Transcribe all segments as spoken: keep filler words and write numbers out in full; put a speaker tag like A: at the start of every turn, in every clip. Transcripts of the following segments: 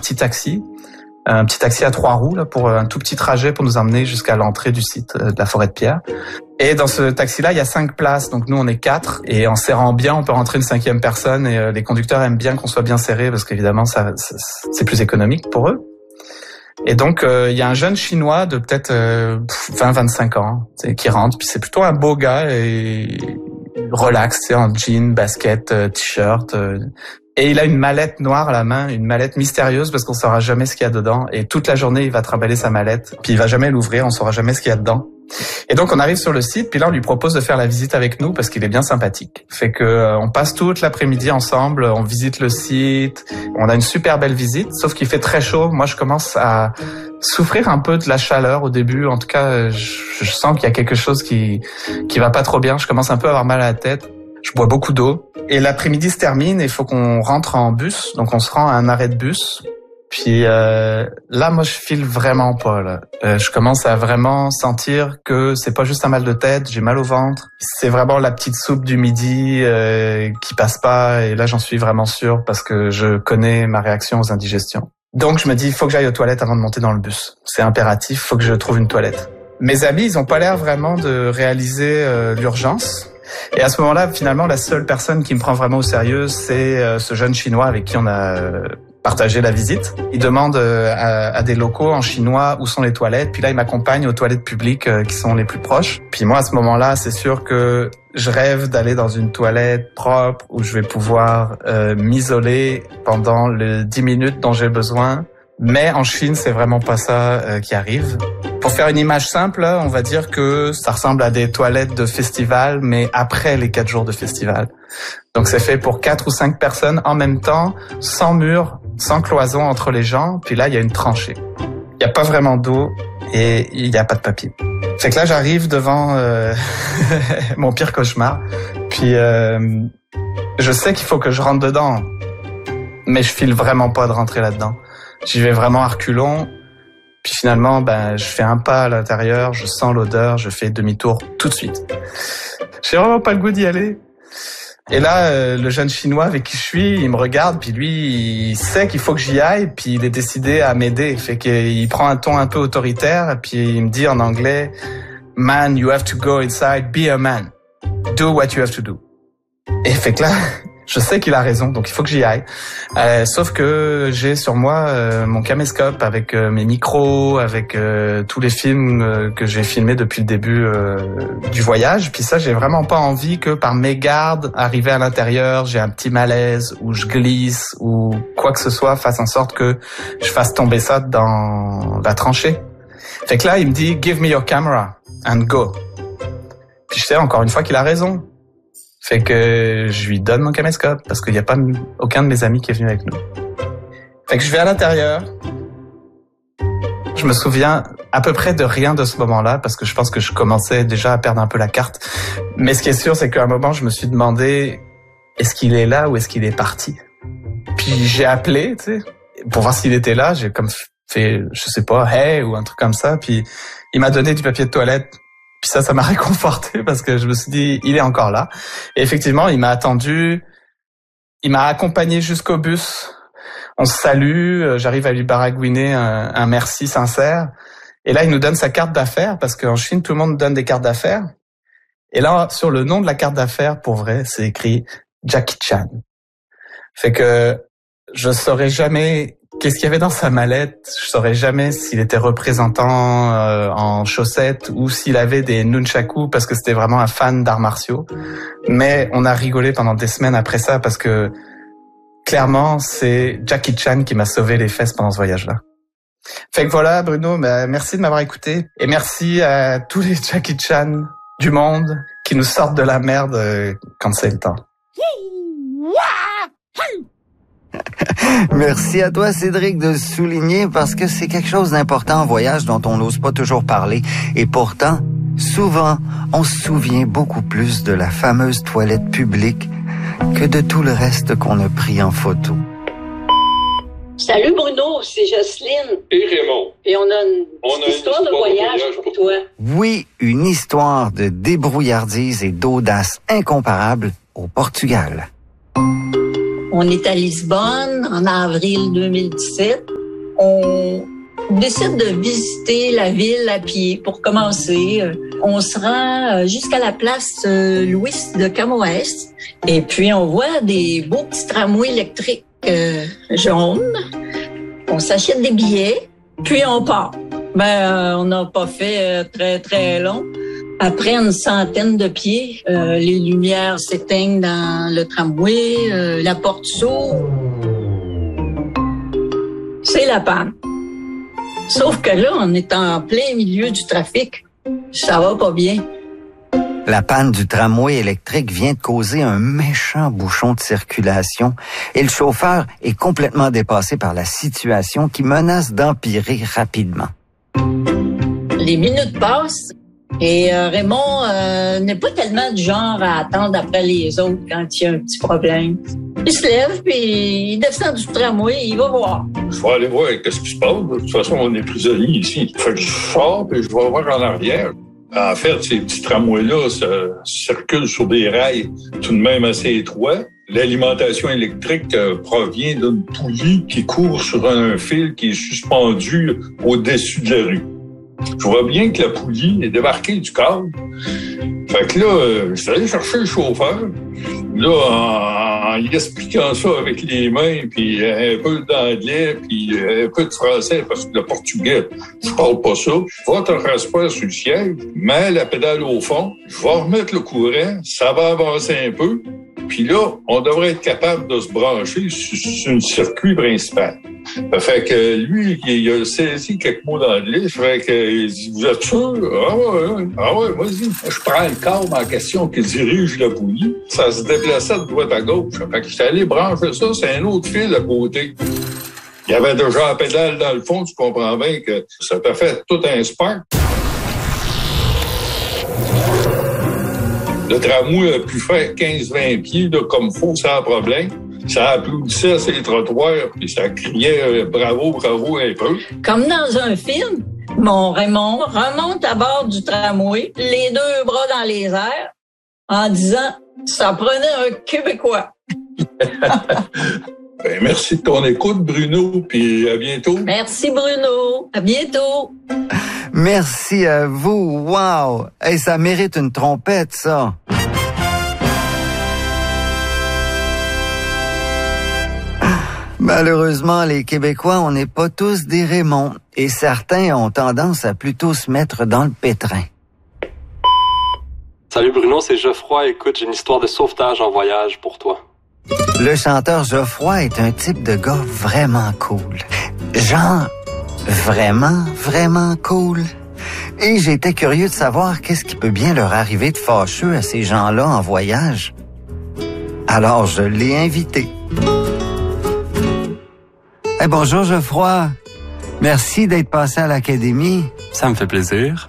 A: petit taxi, un petit taxi à trois roues là, pour un tout petit trajet pour nous emmener jusqu'à l'entrée du site de la Forêt de Pierre. Et dans ce taxi-là, il y a cinq places, donc nous on est quatre, et en serrant bien, on peut rentrer une cinquième personne, et euh, les conducteurs aiment bien qu'on soit bien serré, parce qu'évidemment, ça, ça c'est plus économique pour eux. Et donc, euh, il y a un jeune Chinois de peut-être euh, vingt à vingt-cinq ans qui rentre, puis c'est plutôt un beau gars, et relax, en jean, basket, euh, t-shirt, euh, et il a une mallette noire à la main, une mallette mystérieuse, parce qu'on saura jamais ce qu'il y a dedans, et toute la journée, il va trimballer sa mallette, puis il va jamais l'ouvrir, on saura jamais ce qu'il y a dedans. Et donc on arrive sur le site, puis là on lui propose de faire la visite avec nous parce qu'il est bien sympathique. Fait que euh, on passe toute l'après-midi ensemble, on visite le site, on a une super belle visite, sauf qu'il fait très chaud. Moi je commence à souffrir un peu de la chaleur au début. En tout cas, je, je sens qu'il y a quelque chose qui qui va pas trop bien. Je commence un peu à avoir mal à la tête. Je bois beaucoup d'eau. Et l'après-midi se termine et il faut qu'on rentre en bus. Donc on se rend à un arrêt de bus. Puis euh, là, moi, je file vraiment pas. Là. Euh, je commence à vraiment sentir que c'est pas juste un mal de tête, j'ai mal au ventre. C'est vraiment la petite soupe du midi euh, qui passe pas. Et là, j'en suis vraiment sûr parce que je connais ma réaction aux indigestions. Donc, je me dis, il faut que j'aille aux toilettes avant de monter dans le bus. C'est impératif, il faut que je trouve une toilette. Mes amis, ils ont pas l'air vraiment de réaliser euh, l'urgence. Et à ce moment-là, finalement, la seule personne qui me prend vraiment au sérieux, c'est euh, ce jeune Chinois avec qui on a euh, partagé la visite. Il demande euh, à, à des locaux en chinois où sont les toilettes. Puis là, il m'accompagne aux toilettes publiques euh, qui sont les plus proches. Puis moi, à ce moment-là, c'est sûr que je rêve d'aller dans une toilette propre où je vais pouvoir euh, m'isoler pendant les dix minutes dont j'ai besoin. Mais en Chine, c'est vraiment pas ça euh, qui arrive. Pour faire une image simple, là, on va dire que ça ressemble à des toilettes de festival, mais après les quatre jours de festival. Donc c'est fait pour quatre ou cinq personnes en même temps, sans mur, sans cloison entre les gens. Puis là, il y a une tranchée. Il n'y a pas vraiment d'eau et il n'y a pas de papier. Fait que là, j'arrive devant euh, mon pire cauchemar. Puis euh, je sais qu'il faut que je rentre dedans, mais je file vraiment pas de rentrer là-dedans. J'y vais vraiment à reculons. Puis finalement, ben, je fais un pas à l'intérieur, je sens l'odeur, je fais demi-tour tout de suite. J'ai vraiment pas le goût d'y aller. Et là, euh, le jeune Chinois avec qui je suis, il me regarde, puis lui, il sait qu'il faut que j'y aille, puis il est décidé à m'aider. Fait qu'il prend un ton un peu autoritaire, puis il me dit en anglais, « Man, you have to go inside, be a man. Do what you have to do. » Et fait que là, je sais qu'il a raison, donc il faut que j'y aille. Euh, sauf que j'ai sur moi euh, mon caméscope avec euh, mes micros, avec euh, tous les films euh, que j'ai filmés depuis le début euh, du voyage. Puis ça, j'ai vraiment pas envie que par mégarde, arrivé à l'intérieur, j'ai un petit malaise ou je glisse ou quoi que ce soit fasse en sorte que je fasse tomber ça dans la tranchée. Fait que là, il me dit « Give me your camera and go ». Puis je sais encore une fois qu'il a raison. Fait que je lui donne mon caméscope parce qu'il n'y a pas aucun de mes amis qui est venu avec nous. Fait que je vais à l'intérieur. Je me souviens à peu près de rien de ce moment-là parce que je pense que je commençais déjà à perdre un peu la carte. Mais ce qui est sûr, c'est qu'à un moment, je me suis demandé est-ce qu'il est là ou est-ce qu'il est parti? Puis j'ai appelé, tu sais, pour voir s'il était là. J'ai comme fait, je sais pas, hey ou un truc comme ça. Puis il m'a donné du papier de toilette. Puis ça, ça m'a réconforté parce que je me suis dit, il est encore là. Et effectivement, il m'a attendu, il m'a accompagné jusqu'au bus. On se salue, j'arrive à lui baragouiner un, un merci sincère. Et là, il nous donne sa carte d'affaires parce qu'en Chine, tout le monde donne des cartes d'affaires. Et là, sur le nom de la carte d'affaires, pour vrai, c'est écrit Jackie Chan. Fait que je saurais jamais qu'est-ce qu'il y avait dans sa mallette. Je saurais jamais s'il était représentant euh, en chaussettes ou s'il avait des nunchakus parce que c'était vraiment un fan d'arts martiaux. Mais on a rigolé pendant des semaines après ça parce que clairement, c'est Jackie Chan qui m'a sauvé les fesses pendant ce voyage-là. Fait que voilà, Bruno, bah, merci de m'avoir écouté et merci à tous les Jackie Chan du monde qui nous sortent de la merde euh, quand c'est le temps.
B: Merci à toi, Cédric, de le souligner parce que c'est quelque chose d'important en voyage dont on n'ose pas toujours parler. Et pourtant, souvent, on se souvient beaucoup plus de la fameuse toilette publique que de tout le reste qu'on a pris en photo.
C: Salut Bruno, c'est Jocelyne.
D: Et Raymond.
C: Et on a une, on a une histoire, histoire de, voyage de voyage pour, pour toi.
B: Oui, une histoire de débrouillardise et d'audace incomparable au Portugal.
C: On est à Lisbonne en avril deux mille dix-sept.
D: on décide de visiter la ville à pied pour commencer. On se rend jusqu'à la place Louis de Camoès et puis on voit des beaux petits tramways électriques euh, jaunes. On s'achète des billets, puis on part. Ben, euh, on n'a pas fait euh, très, très long. Après une centaine de pieds, euh, les lumières s'éteignent dans le tramway, euh, la porte s'ouvre. C'est la panne. Sauf que là, on est en plein milieu du trafic. Ça va pas bien.
B: La panne du tramway électrique vient de causer un méchant bouchon de circulation et le chauffeur est complètement dépassé par la situation qui menace d'empirer rapidement.
D: Les minutes passent et euh, Raymond euh, n'est pas tellement du genre à attendre après les autres quand il y a un petit problème. Il se lève puis il descend du tramway, il va voir.
E: Je vais aller voir qu'est-ce qui se passe. De toute façon, on est prisonniers ici. Fait que je sors et je vais voir en arrière. En fait, ces petits tramways-là ça circulent sur des rails tout de même assez étroits. L'alimentation électrique euh, provient d'une poulie qui court sur un fil qui est suspendu au-dessus de la rue. Je vois bien que la poulie est débarquée du câble. Fait que là, euh, je suis allé chercher le chauffeur. Là, en, en y expliquant ça avec les mains, puis un peu d'anglais, puis un peu de français, parce que le portugais, je parle pas ça. Je vais te rasper sur le siège, mets la pédale au fond, je vais remettre le courant, ça va avancer un peu, puis là, on devrait être capable de se brancher sur, sur le circuit principal. Fait que lui, il a saisi quelques mots d'anglais. Fait que il dit, vous êtes sûr? Ah ouais, ah ouais, vas-y. Je prends le câble en question qui dirige la poulie. Ça se déplaçait de droite à gauche. Fait que j'étais allé brancher ça, c'est un autre fil à côté. Il y avait déjà la pédale dans le fond, tu comprends bien que ça t'a fait tout un spark. Le tramway a pu faire quinze vingt pieds là, comme faut, sans problème. Ça applaudissait sur les trottoirs, puis ça criait euh, bravo, bravo un peu.
D: Comme dans un film, mon Raymond remonte à bord du tramway, les deux bras dans les airs, en disant « ça prenait un Québécois ».
E: Ben, merci de ton écoute, Bruno, puis à bientôt.
D: Merci, Bruno. À bientôt.
B: Merci à vous. Wow! Hey, ça mérite une trompette, ça. Malheureusement, les Québécois, on n'est pas tous des Raymond. Et certains ont tendance à plutôt se mettre dans le pétrin.
F: Salut Bruno, c'est Geoffroy. Écoute, j'ai une histoire de sauvetage en voyage pour toi.
B: Le chanteur Geoffroy est un type de gars vraiment cool. Genre, vraiment, vraiment cool. Et j'étais curieux de savoir qu'est-ce qui peut bien leur arriver de fâcheux à ces gens-là en voyage. Alors, je l'ai invité. Hey, bonjour Geoffroy. Merci d'être passé à l'Académie.
F: Ça me fait plaisir.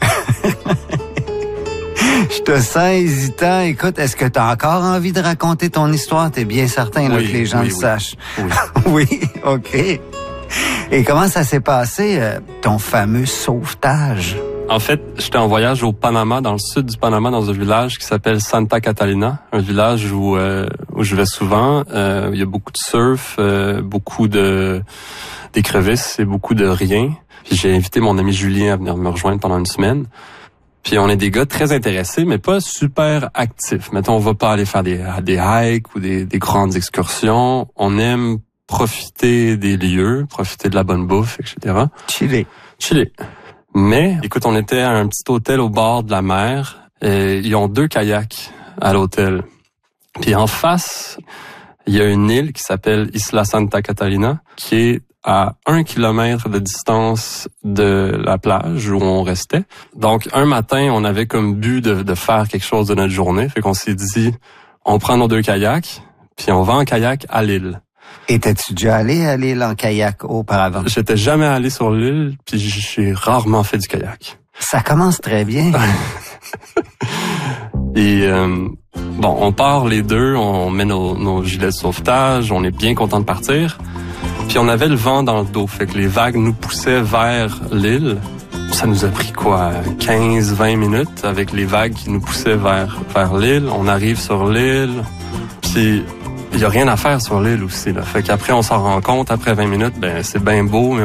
B: Je te sens hésitant. Écoute, est-ce que tu as encore envie de raconter ton histoire? T'es bien certain là,
F: oui,
B: que les gens
F: oui,
B: le
F: oui.
B: sachent.
F: Oui.
B: Oui, OK. Et comment ça s'est passé, euh, ton fameux sauvetage?
F: En fait, j'étais en voyage au Panama, dans le sud du Panama, dans un village qui s'appelle Santa Catalina, un village où euh, où je vais souvent. Euh, il y a beaucoup de surf, euh, beaucoup de d'écrevisses et beaucoup de riens. Puis j'ai invité mon ami Julien à venir me rejoindre pendant une semaine. Puis on est des gars très intéressés, mais pas super actifs. Mettons, on va pas aller faire des des hikes ou des, des grandes excursions. On aime profiter des lieux, profiter de la bonne bouffe, et cetera.
B: Chiller.
F: Chiller. Mais, écoute, on était à un petit hôtel au bord de la mer et ils ont deux kayaks à l'hôtel. Puis en face, il y a une île qui s'appelle Isla Santa Catalina, qui est à un kilomètre de distance de la plage où on restait. Donc, un matin, on avait comme but de, de faire quelque chose de notre journée. Fait qu'on s'est dit, on prend nos deux kayaks, puis on va en kayak à l'île.
B: Étais-tu déjà allé à l'île en kayak auparavant?
F: J'étais jamais allé sur l'île, puis j'ai rarement fait du kayak.
B: Ça commence très bien.
F: Et euh, bon, on part les deux, on met nos, nos gilets de sauvetage, on est bien content de partir. Puis on avait le vent dans le dos, fait que les vagues nous poussaient vers l'île. Ça nous a pris quoi, quinze vingt minutes avec les vagues qui nous poussaient vers vers l'île. On arrive sur l'île, puis il y a rien à faire sur l'île aussi là. Fait qu'après on s'en rend compte après vingt minutes, ben c'est bien beau, mais